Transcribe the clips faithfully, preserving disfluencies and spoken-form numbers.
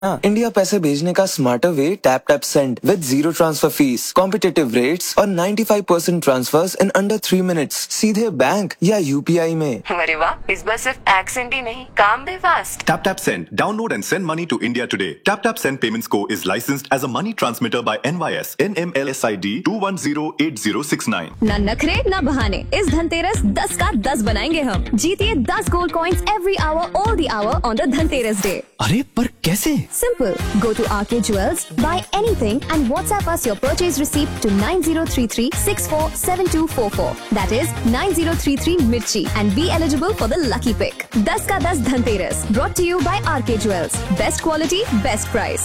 India पैसे भेजने का smarter way tap tap send with zero transfer fees, competitive rates और पचानवे percent transverse in under three minutes सीधे बैंक या यूपीआई में। अरे वाह, इस बार सिर्फ एक्सेंट ही नहीं, काम भी fast. Tap Tap Send. Download and send money to India today. Tap Tap Send Payments Co is licensed as a money transmitter by N Y S N M L S I D two one zero eight zero six nine. ना नखरे ना बहाने, इस धनतेरस दस का दस बनाएंगे हम। जीतिए दस gold coins every hour all the hour on the Dhanteras day. अरे पर कैसे? Simple. Go to R K Jewels, buy anything and WhatsApp us your purchase receipt to nine zero three three six four seven two four four. That is nine zero three three Mirchi and be eligible for the lucky pick. दस का दस Dhanteras brought to you by R K Jewels. Best quality, best price.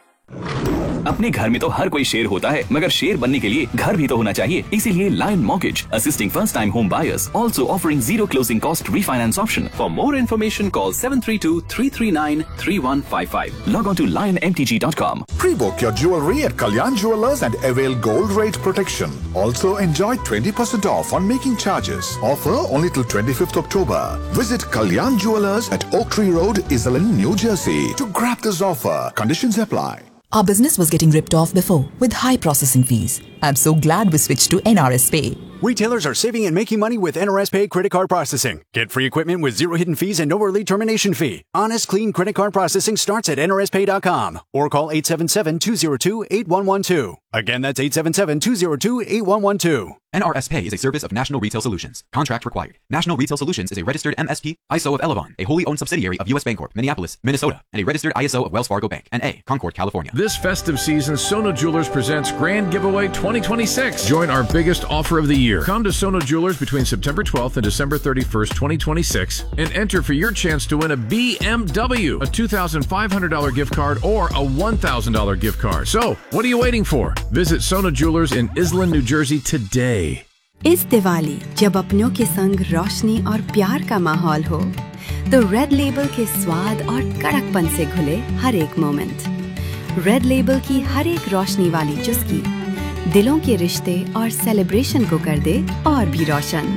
अपने घर में तो हर कोई शेर होता है, मगर शेर बनने के लिए घर भी तो होना चाहिए। इसीलिए lion mortgage assisting first time home buyers, also offering zero closing cost refinance option. For more information, call seven three two three three nine three one five five. Log on to lion m t g dot com. Pre-book your jewelry at Kalyan Jewellers and avail gold rate protection. Also enjoy twenty percent off on making charges. Offer only till twenty-fifth October. Visit Kalyan Jewellers at Oak Tree Road, Iselin, New Jersey to grab this offer. Conditions apply. Our business was getting ripped off before with high processing fees. I'm so glad we switched to N R S Pay. Retailers are saving and making money with N R S Pay credit card processing. Get free equipment with zero hidden fees and no early termination fee. Honest, clean credit card processing starts at N R S pay dot com or call eight seven seven two zero two eight one one two. Again, that's eight seven seven two zero two eight one one two. N R S Pay is a service of National Retail Solutions. Contract required. National Retail Solutions is a registered M S P, I S O of Elavon, a wholly owned subsidiary of U S Bancorp, Minneapolis, Minnesota, and a registered I S O of Wells Fargo Bank, N A, Concord, California. This festive season, Sono Jewelers presents Grand Giveaway twenty twenty-six. Join our biggest offer of the year. Come to Sono Jewelers between September twelfth and December thirty-first, twenty twenty-six, and enter for your chance to win a B M W, a two thousand five hundred dollars gift card, or a one thousand dollars gift card. So, what are you waiting for? Visit Sono Jewelers in Iselin, New Jersey today. इस दिवाली जब अपनों के संग रोशनी और प्यार का माहौल हो, तो रेड लेबल के स्वाद और कड़कपन से घुले हर एक मोमेंट। रेड लेबल की हर एक रोशनी वाली चुस्की दिलों के रिश्ते और सेलिब्रेशन को कर दे और भी रोशन।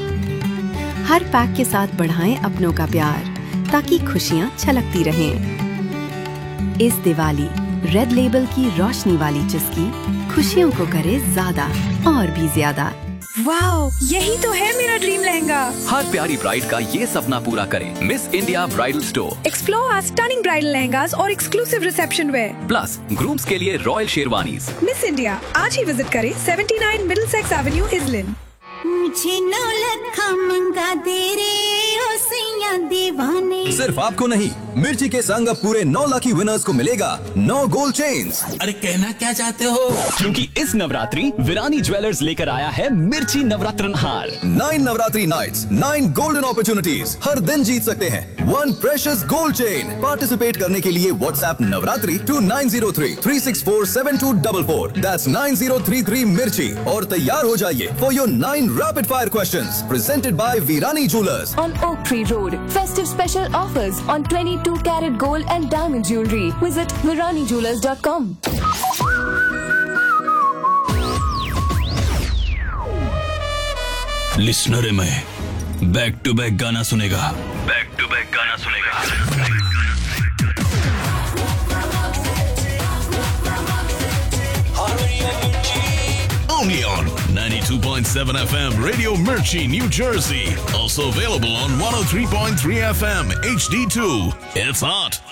हर पैक के साथ बढ़ाएं अपनों का प्यार ताकि खुशियां छलकती रहें। इस दिवाली रेड लेबल की रोशनी वाली चुस्की खुशियों को करे ज्यादा और भी ज्यादा। वाओ, यही तो है मेरा ड्रीम लहंगा। हर प्यारी ब्राइड का ये सपना पूरा करें। Miss India bridal store. Explore our stunning bridal lehengas और exclusive reception where. Plus grooms के लिए रॉयल शेरवानीज। मिस इंडिया आज ही विजिट करें उन्यासी मिडलसेक्स एवेन्यू, इजलिन। मुझे नौ लखा मंगा दे रे ओ सैया दीवाने। सिर्फ आपको नहीं, मिर्ची के संग अब पूरे नौ लकी विनर्स को मिलेगा नौ गोल्ड चेन्स। अरे कहना क्या चाहते हो? क्योंकि इस नवरात्रि विरानी ज्वेलर्स लेकर आया है मिर्ची नवरात्रन हार। Nine Navratri nights, nine golden opportunities. हर दिन जीत सकते हैं one precious gold chain. Participate करने के लिए WhatsApp Navratri to nine zero three three six four seven to double four. That's nine zero three three मिर्ची और तैयार हो जाइए for your nine rapid fire questions presented by Virani Jewelers on Oak Tree Road. Festive special offers on twenty-two carat gold and diamond jewelry. Visit virani jewelers dot com. Listener है मैं, back to back गाना सुनेगा, back to back गाना सुनेगा। Only on ninety-two point seven F M Radio Mirchi, New Jersey. Also available on one oh three point three F M H D two. It's hot.